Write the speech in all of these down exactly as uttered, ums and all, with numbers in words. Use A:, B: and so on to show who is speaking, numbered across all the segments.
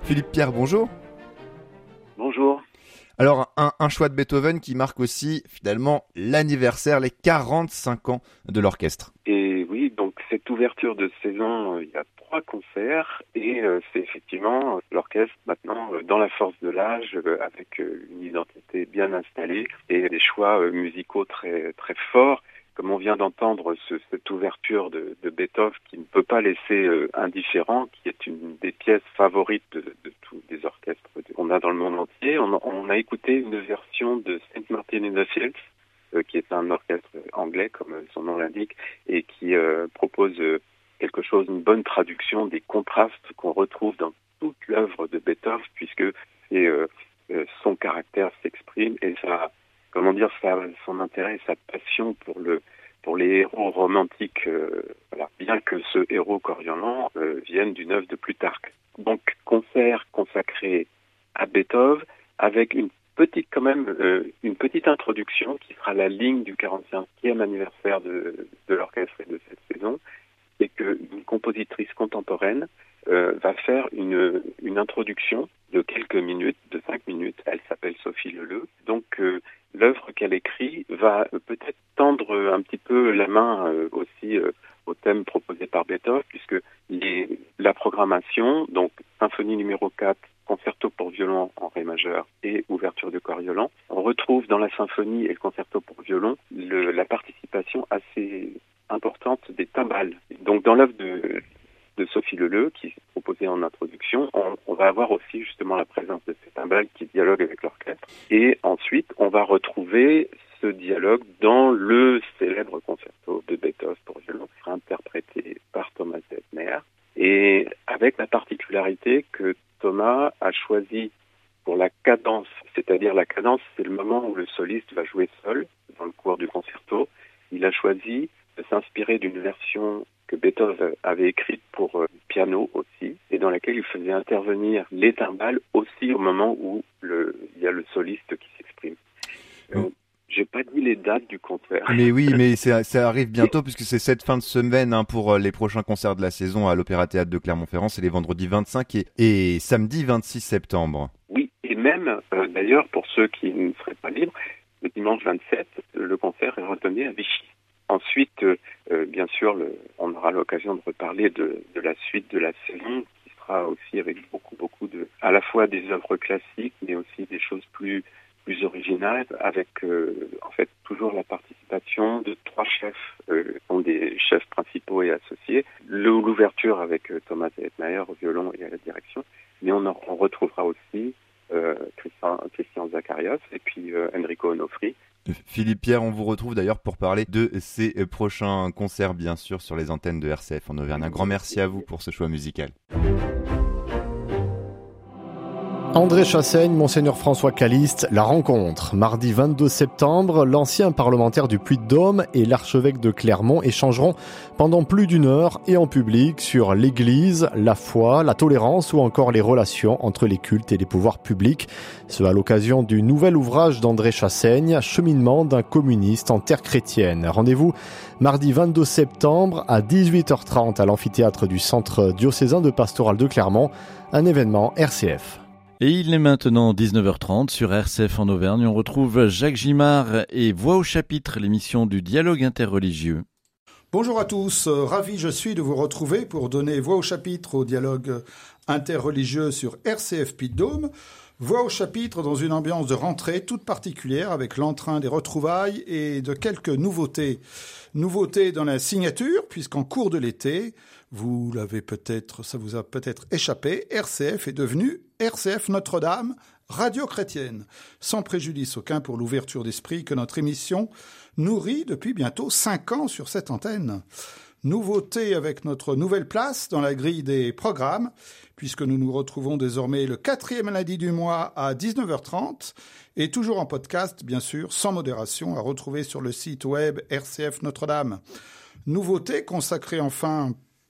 A: Philippe Pierre, bonjour.
B: Bonjour.
A: Alors, un, un choix de Beethoven qui marque aussi, finalement, l'anniversaire, les quarante-cinq ans de l'orchestre.
B: Et oui, donc cette ouverture de saison, euh, il y a trois concerts et euh, c'est effectivement euh, l'orchestre maintenant euh, dans la force de l'âge, euh, avec euh, une identité bien installée et des choix euh, musicaux très très forts. Comme on vient d'entendre, ce, cette ouverture de, de Beethoven qui ne peut pas laisser euh, indifférent, qui est une des pièces favorites de, de tous les orchestres qu'on a dans le monde entier. On, on a écouté une version de Saint Martin in the Fields, euh, qui est un orchestre anglais, comme son nom l'indique, et qui euh, propose euh, quelque chose, une bonne traduction des contrastes qu'on retrouve dans toute l'œuvre de Beethoven, puisque c'est, euh, euh, son caractère s'exprime et ça... Comment dire, ça, son intérêt et sa passion pour le pour les héros romantiques, euh, voilà, bien que ce héros Coriolan euh, vienne d'une œuvre de Plutarque. Donc, concert consacré à Beethoven avec une petite, quand même, euh, une petite introduction qui sera la ligne du quarante-cinquième anniversaire de, de l'orchestre et de cette saison, et qu'une compositrice contemporaine euh, va faire une, une introduction de quelques minutes, de cinq minutes. Elle s'appelle Sophie Leleu. Donc, euh, l'œuvre qu'elle écrit va euh, peut-être tendre un petit peu la main euh, aussi euh, au thème proposé par Beethoven, puisque les, la programmation, donc symphonie numéro quatre, concerto pour violon en ré majeur et ouverture de Coriolan, on retrouve dans la symphonie et le concerto pour violon le, la participation assez importante des timbales. Donc dans l'œuvre de, de Sophie Leleu, qui est proposée en introduction, on, on va avoir aussi justement la présence de ces timbales qui dialoguent avec l'orchestre. Et ensuite, on va retrouver ce dialogue dans le célèbre concerto de Beethoven pour violon, interprété par Thomas Zettner, et avec la particularité que Thomas a choisi pour la cadence, c'est-à-dire la cadence, c'est le moment où le soliste va jouer seul dans le cours du concerto. Il a choisi de s'inspirer d'une version que Beethoven avait écrite pour euh, piano aussi, et dans laquelle il faisait intervenir les timbales aussi au moment où le, il y a le soliste qui s'exprime. Euh,
A: Mm.
B: J'ai pas dit les dates du concert.
A: Mais oui, mais c'est- ça arrive bientôt puisque c'est cette fin de semaine hein, pour euh, les prochains concerts de la saison à l'Opéra Théâtre de Clermont-Ferrand. C'est les vendredis vingt-cinq et, et samedi vingt-six septembre.
B: Oui, et même euh, d'ailleurs pour ceux qui ne seraient pas libres, le dimanche vingt-sept, le concert est retenu à Vichy. Ensuite, euh, euh, bien sûr, le, on aura l'occasion de reparler de, de la suite de la saison, qui sera aussi avec beaucoup, beaucoup de, à la fois des œuvres classiques, mais aussi des choses plus, plus originales, avec euh, en fait toujours la participation de trois chefs, euh, qui sont des chefs principaux et associés. Le, l'ouverture avec euh, Thomas Zettner au violon et à la direction, mais on, en, on retrouvera aussi euh, Christian, Christian Zacharias et puis euh, Enrico Onofri.
A: Philippe Pierre, on vous retrouve d'ailleurs pour parler de ces euh, prochains concerts, bien sûr, sur les antennes de R C F en Auvergne. Un grand merci à vous pour ce choix musical.
C: André Chassaigne, Monseigneur François Caliste, la rencontre. Mardi vingt-deux septembre, l'ancien parlementaire du Puy-de-Dôme et l'archevêque de Clermont échangeront pendant plus d'une heure et en public sur l'Église, la foi, la tolérance ou encore les relations entre les cultes et les pouvoirs publics. Ce à l'occasion du nouvel ouvrage d'André Chassaigne, Cheminement d'un communiste en terre chrétienne. Rendez-vous mardi vingt-deux septembre à dix-huit heures trente à l'amphithéâtre du Centre diocésain de pastoral de Clermont, un événement R C F.
D: Et il est maintenant dix-neuf heures trente sur R C F en Auvergne. On retrouve Jacques Gimard et Voix au chapitre, l'émission du dialogue interreligieux.
E: Bonjour à tous, ravi je suis de vous retrouver pour donner voix au chapitre au dialogue interreligieux sur R C F Puy-de-Dôme. Voix au chapitre dans une ambiance de rentrée toute particulière avec l'entrain des retrouvailles et de quelques nouveautés. Nouveautés dans la signature, puisqu'en cours de l'été, vous l'avez peut-être, ça vous a peut-être échappé, R C F est devenu R C F Notre-Dame, radio chrétienne, sans préjudice aucun pour l'ouverture d'esprit que notre émission nourrit depuis bientôt cinq ans sur cette antenne. Nouveauté avec notre nouvelle place dans la grille des programmes, puisque nous nous retrouvons désormais le quatrième lundi du mois à dix-neuf heures trente, et toujours en podcast, bien sûr, sans modération, à retrouver sur le site web R C F Notre-Dame. Nouveauté consacrée enfin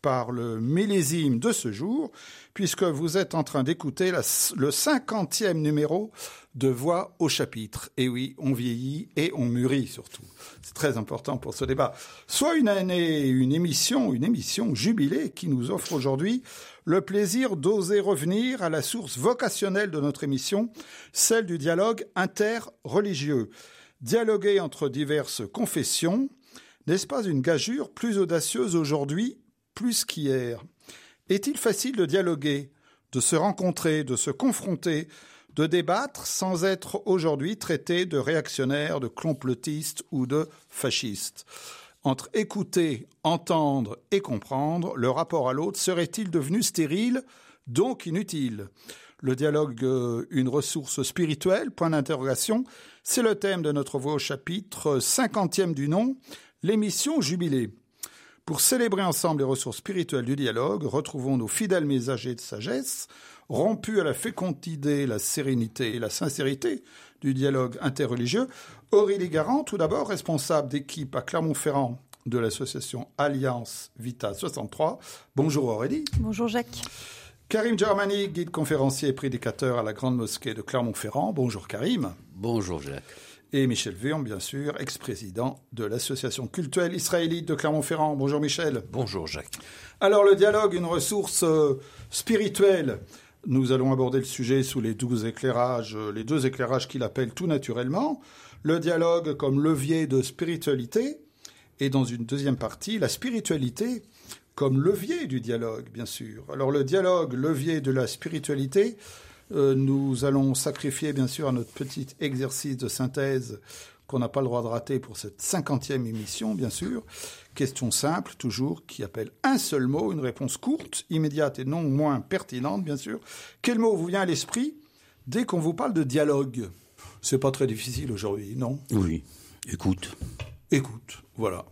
E: par le millésime de ce jour, puisque vous êtes en train d'écouter la, le cinquantième numéro de Voix au chapitre. Et oui, on vieillit et on mûrit surtout. C'est très important pour ce débat. Soit une année, une émission, une émission jubilée qui nous offre aujourd'hui le plaisir d'oser revenir à la source vocationnelle de notre émission, celle du dialogue interreligieux. Dialoguer entre diverses confessions, n'est-ce pas une gageure plus audacieuse aujourd'hui, plus qu'hier? Est-il facile de dialoguer, de se rencontrer, de se confronter, de débattre sans être aujourd'hui traité de réactionnaire, de complotiste ou de fasciste? Entre écouter, entendre et comprendre, le rapport à l'autre serait-il devenu stérile, donc inutile? Le dialogue, euh, une ressource spirituelle, point d'interrogation, c'est le thème de notre Voix au chapitre cinquantième du nom, l'émission Jubilée. Pour célébrer ensemble les ressources spirituelles du dialogue, retrouvons nos fidèles messagers de sagesse, rompus à la fécondité, la sérénité et la sincérité du dialogue interreligieux. Aurélie Garand, tout d'abord, responsable d'équipe à Clermont-Ferrand de l'association Alliance Vita soixante-trois. Bonjour Aurélie.
F: Bonjour Jacques.
E: Karim Djarmani, guide conférencier et prédicateur à la Grande Mosquée de Clermont-Ferrand. Bonjour Karim.
G: Bonjour Jacques. Et
E: Michel Wurm, bien sûr, ex-président de l'association cultuelle israélite de Clermont-Ferrand. Bonjour Michel.
G: Bonjour Jacques.
E: Alors le dialogue, une ressource euh, spirituelle. Nous allons aborder le sujet sous les douze éclairages, euh, les deux éclairages qu'il appelle tout naturellement. Le dialogue comme levier de spiritualité. Et dans une deuxième partie, la spiritualité comme levier du dialogue, bien sûr. Alors le dialogue, levier de la spiritualité, euh, nous allons sacrifier bien sûr à notre petit exercice de synthèse qu'on n'a pas le droit de rater pour cette cinquantième émission, bien sûr. Question simple, toujours, qui appelle un seul mot, une réponse courte, immédiate et non moins pertinente, bien sûr. Quel mot vous vient à l'esprit dès qu'on vous parle de dialogue? C'est pas très difficile aujourd'hui, non?
G: Oui, écoute.
E: Écoute, voilà.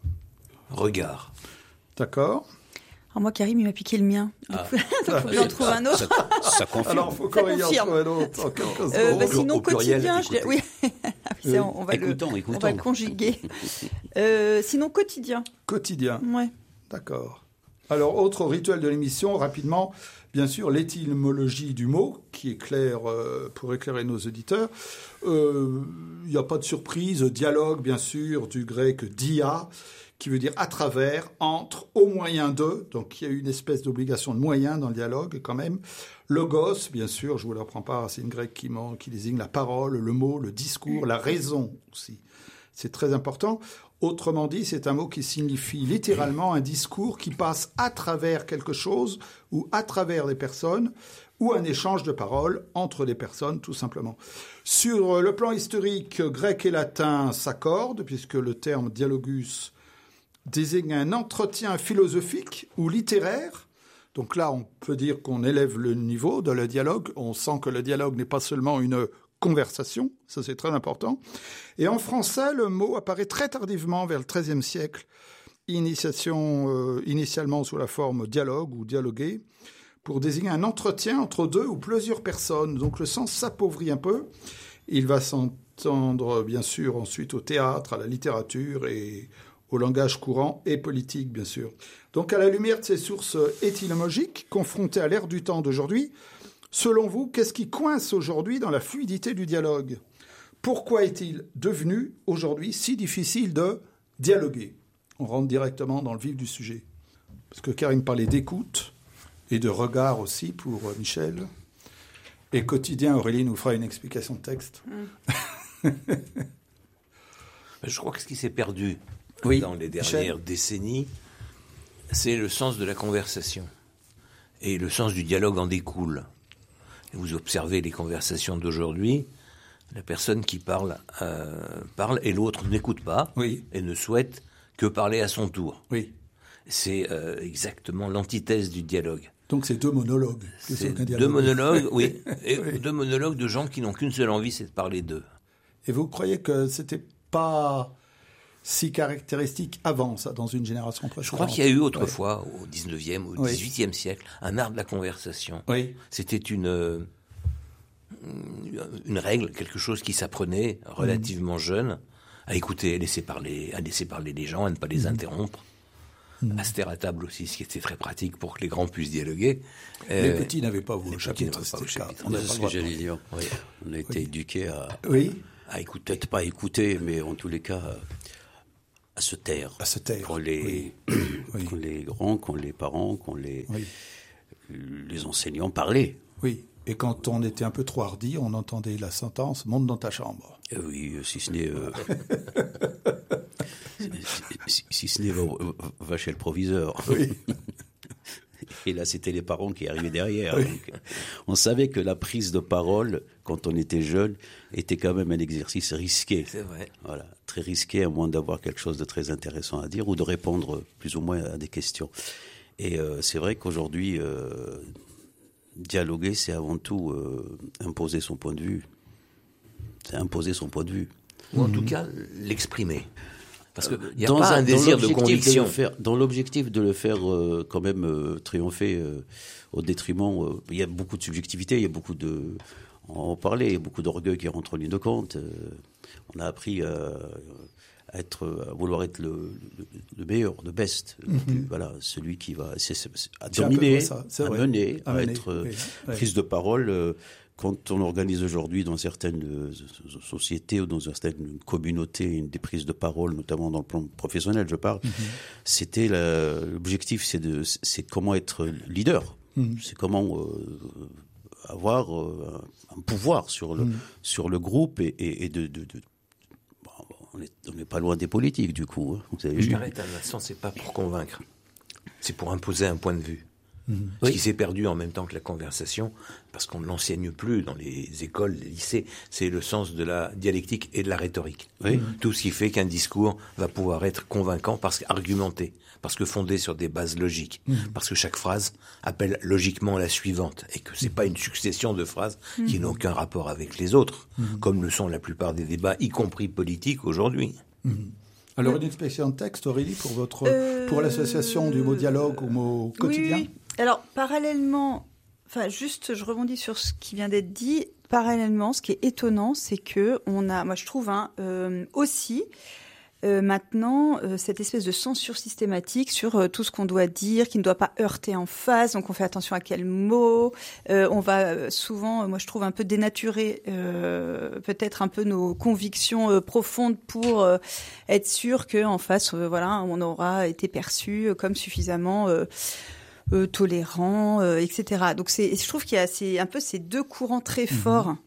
G: Regard.
E: D'accord.
F: Alors moi, Karim, il m'a piqué le mien. Donc,
G: Ah.
F: il faut que j'en trouve un autre.
G: Ça, ça confirme.
E: Alors, il faut qu'on y en
F: confirme.
E: trouve un autre en quelques secondes.
F: Euh, bah,
G: Au-
F: sinon,
G: au pluriel,
F: quotidien, je dirais- oui. C'est- on, on va
G: Écoutons,
F: le,
G: écoutons.
F: on va le conjuguer. Euh, sinon, quotidien.
E: Quotidien.
F: Ouais.
E: D'accord. Alors, autre rituel de l'émission, rapidement, bien sûr, l'étymologie du mot, qui est clair euh, pour éclairer nos auditeurs. Il euh, n'y a pas de surprise. Dialogue, bien sûr, du grec dia, qui veut dire à travers, entre, au moyen de. Donc, il y a une espèce d'obligation de moyen dans le dialogue, quand même. Logos, bien sûr, je ne vous l'apprends pas, c'est une grecque qui, qui désigne la parole, le mot, le discours, la raison aussi. C'est très important. Autrement dit, c'est un mot qui signifie littéralement un discours qui passe à travers quelque chose ou à travers des personnes ou un échange de paroles entre des personnes, tout simplement. Sur le plan historique, grec et latin s'accordent, puisque le terme dialogus désigne un entretien philosophique ou littéraire. Donc là, on peut dire qu'on élève le niveau de le dialogue. On sent que le dialogue n'est pas seulement une conversation, ça c'est très important. Et en français, le mot apparaît très tardivement, vers le treizième siècle, initiation, euh, initialement sous la forme dialogue ou dialoguer, pour désigner un entretien entre deux ou plusieurs personnes. Donc le sens s'appauvrit un peu. Il va s'entendre, bien sûr, ensuite au théâtre, à la littérature et au langage courant et politique, bien sûr. Donc à la lumière de ces sources étymologiques, confrontées à l'ère du temps d'aujourd'hui, selon vous, qu'est-ce qui coince aujourd'hui dans la fluidité du dialogue? Pourquoi est-il devenu aujourd'hui si difficile de dialoguer? On rentre directement dans le vif du sujet. Parce que Karim parlait d'écoute et de regard aussi pour Michel. Et quotidien, Aurélie nous fera une explication de texte.
G: Mmh. Je crois que ce qui s'est perdu
E: oui,
G: dans les dernières
E: Michel.
G: décennies, c'est le sens de la conversation. Et le sens du dialogue en découle. Vous observez les conversations d'aujourd'hui, la personne qui parle, euh, parle et l'autre n'écoute pas
E: oui.
G: et ne souhaite que parler à son tour.
E: Oui.
G: C'est euh, exactement l'antithèse du dialogue.
E: Donc c'est deux monologues.
G: C'est deux monologues, oui, et
E: oui.
G: deux monologues de gens qui n'ont qu'une seule envie, c'est de parler d'eux.
E: Et vous croyez que c'était pas si caractéristique avant, ça, dans une génération précédente?
G: Je crois qu'il y a eu autrefois,
E: oui.
G: au dix-neuvième ou au
E: oui.
G: dix-huitième siècle, un art de la conversation.
E: Oui.
G: C'était une, une règle, quelque chose qui s'apprenait relativement mmh. jeune, à écouter, à laisser parler, à laisser parler les gens, à ne pas les mmh. interrompre. mmh. à se taire à table aussi, ce qui était très pratique pour que les grands puissent dialoguer.
E: Les euh, petits n'avaient pas voix au chapitre.
H: C'est ce que j'allais dire. Oui. On a été oui. éduqués à,
E: oui.
H: à écouter, peut-être pas écouter, mais en tous les cas, à se taire.
E: À se taire.
H: Quand les, oui. quand les grands, quand les parents, quand les, oui. les enseignants parlaient.
E: Oui. Et quand on était un peu trop hardi, on entendait la sentence « monte dans ta chambre ».
H: Oui, si ce n'est... Euh, si, si ce n'est va, va chez le proviseur.
E: Oui.
H: Et là, c'était les parents qui arrivaient derrière.
E: Oui.
H: Donc, on savait que la prise de parole, quand on était jeune, était quand même un exercice risqué.
G: C'est vrai.
H: Voilà, très risqué, à moins d'avoir quelque chose de très intéressant à dire ou de répondre plus ou moins à des questions. Et euh, c'est vrai qu'aujourd'hui... Euh, dialoguer, c'est avant tout euh, imposer son point de vue. C'est imposer son point de vue.
G: Ou en mmh. tout cas, l'exprimer. Parce qu'il n'y a dans pas un, un désir de conviction.
H: De faire, dans l'objectif de le faire euh, quand même euh, triompher euh, au détriment, euh, il y a beaucoup de subjectivité, il y a beaucoup de... On en parlait, il y a beaucoup d'orgueil qui rentre en ligne de compte. Euh, on a appris euh, à, être, à vouloir être le, le, le meilleur, le best, mm-hmm. le plus, voilà, celui qui va c'est, c'est, à c'est dominer, ça, à vrai. mener, à, à mener, être oui, oui. prise de parole. Euh, quand on organise aujourd'hui dans certaines euh, sociétés ou dans certaines communautés des prises de parole, notamment dans le plan professionnel, je parle, mm-hmm. c'était la, l'objectif, c'est de, c'est comment être leader, mm-hmm. c'est comment euh, avoir euh, un pouvoir sur le mm-hmm. sur le groupe et, et, et de, de, de on n'est pas loin des politiques, du coup. Hein, vous avez
G: je m'arrête à l'instant, c'est pas pour convaincre. C'est pour imposer un point de vue. Mmh. Ce
H: oui.
G: qui s'est perdu en même temps que la conversation, parce qu'on ne l'enseigne plus dans les écoles, les lycées, c'est le sens de la dialectique et de la rhétorique.
H: Oui.
G: Tout ce qui fait qu'un discours va pouvoir être convaincant, parce qu'argumenté, parce que fondé sur des bases logiques, mmh. parce que chaque phrase appelle logiquement la suivante, et que c'est pas une succession de phrases mmh. qui n'ont aucun rapport avec les autres, mmh. comme le sont la plupart des débats, y compris politiques aujourd'hui.
E: Mmh. Alors, une expression de texte, Aurélie, pour, votre, euh... pour l'association du mot dialogue au mot quotidien.
F: Oui, oui. Alors, parallèlement, enfin, juste, je rebondis sur ce qui vient d'être dit. Parallèlement, ce qui est étonnant, c'est que on a, moi, je trouve, hein, euh, aussi, euh, maintenant, euh, cette espèce de censure systématique sur euh, tout ce qu'on doit dire, qui ne doit pas heurter en face. Donc, on fait attention à quels mots. Euh, on va euh, souvent, moi, je trouve, un peu dénaturer euh, peut-être un peu nos convictions euh, profondes pour euh, être sûr qu'en face, euh, voilà, on aura été perçu comme suffisamment euh, euh, tolérant, euh, et cetera. Donc, c'est, je trouve qu'il y a c'est un peu ces deux courants très forts. Mmh.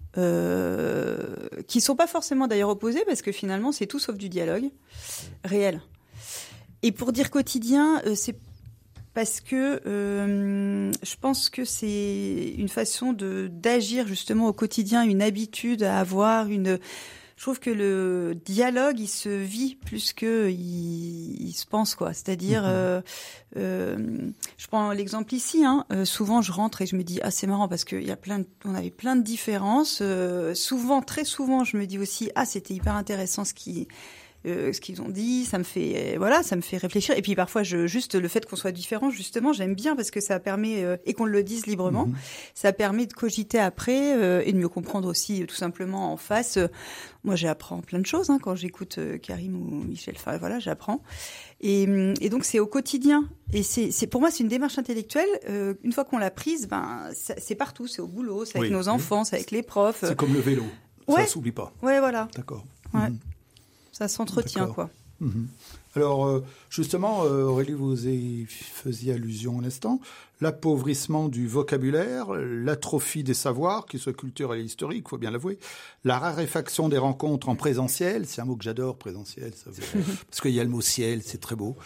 F: Euh, qui sont pas forcément d'ailleurs opposés, parce que finalement c'est tout sauf du dialogue réel. Et pour dire quotidien, euh, c'est parce que euh, je pense que c'est une façon de d'agir justement au quotidien, une habitude à avoir une. Je trouve que le dialogue, il se vit plus que il, il se pense, quoi. C'est-à-dire, mmh. euh, euh, je prends l'exemple ici. Hein, euh, souvent, je rentre et je me dis, ah, c'est marrant parce que il y a plein, de, on avait plein de différences. Euh, souvent, très souvent, je me dis aussi, ah, c'était hyper intéressant ce qui. Euh, ce qu'ils ont dit, ça me fait euh, voilà, ça me fait réfléchir. Et puis parfois, je, juste le fait qu'on soit différent, justement, j'aime bien parce que ça permet euh, et qu'on le dise librement, mmh. ça permet de cogiter après euh, et de mieux comprendre aussi, euh, tout simplement en face. Euh, moi, j'apprends plein de choses hein, quand j'écoute euh, Karim ou Michel. Enfin voilà, j'apprends. Et, et donc c'est au quotidien. Et c'est, c'est pour moi, c'est une démarche intellectuelle. Euh, une fois qu'on l'a prise, ben ça, c'est partout, c'est au boulot, c'est avec oui. nos enfants, c'est avec les profs.
E: C'est comme le vélo,
F: ouais.
E: ça ne s'oublie pas.
F: Ouais, voilà.
E: D'accord.
F: Ouais.
E: Mmh.
F: Ça s'entretient,
E: D'accord.
F: quoi.
E: Mmh. Alors, euh, justement, euh, Aurélie, vous y faisiez allusion un instant, l'appauvrissement du vocabulaire, l'atrophie des savoirs, qu'ils soient culturels et historiques, il faut bien l'avouer, la raréfaction des rencontres en présentiel, c'est un mot que j'adore, présentiel, ça veut... parce qu'il y a le mot ciel, c'est très beau.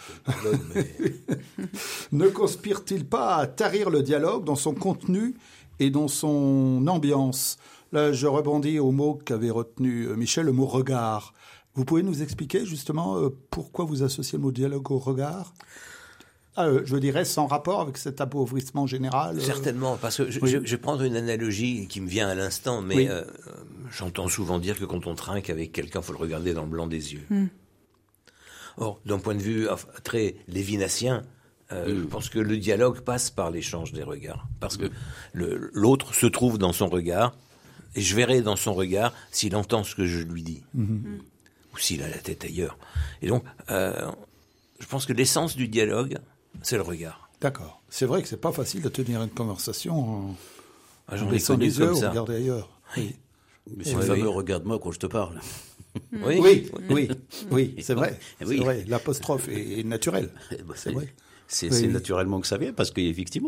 E: Ne conspire-t-il pas à tarir le dialogue dans son contenu et dans son ambiance ? Là, je rebondis au mot qu'avait retenu Michel, le mot « regard ». Vous pouvez nous expliquer justement euh, pourquoi vous associez le mot dialogue au regard ? ah, euh, Je dirais sans rapport avec cet appauvrissement général. Euh...
G: Certainement, parce que je, oui. je, je vais prendre une analogie qui me vient à l'instant, mais oui. euh, j'entends souvent dire que quand on trinque avec quelqu'un, il faut le regarder dans le blanc des yeux. Mm. Or, d'un point de vue enfin, très lévinassien, euh, mm. je pense que le dialogue passe par l'échange des regards, parce que le, l'autre se trouve dans son regard, et je verrai dans son regard s'il entend ce que je lui dis. Mm-hmm. Ou s'il a la tête ailleurs. Et donc, euh, je pense que l'essence du dialogue, c'est le regard.
E: D'accord. C'est vrai que c'est pas facile de tenir une conversation en,
G: Ah, j'en
E: en
G: ai
E: baissant
G: connu
E: les yeux
G: comme
E: ou
G: ça.
E: regarder ailleurs.
G: Oui.
H: Mais c'est
G: Oui,
H: le fameux
G: oui.
H: regarde-moi quand je te parle.
G: Oui,
E: Oui, oui, oui, c'est vrai.
H: Oui.
E: C'est vrai. L'apostrophe est, est naturelle.
H: Eh ben,
E: C'est vrai.
H: C'est
E: Oui,
H: c'est
E: oui.
H: naturellement que ça vient, parce qu'effectivement,